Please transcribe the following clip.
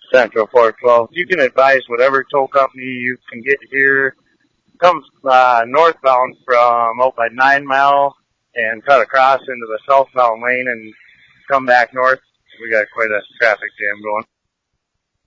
Central 412. You can advise whatever tow company you can get here. Comes northbound from out by 9 Mile and cut across into the southbound lane and come back north. We got quite a traffic jam going.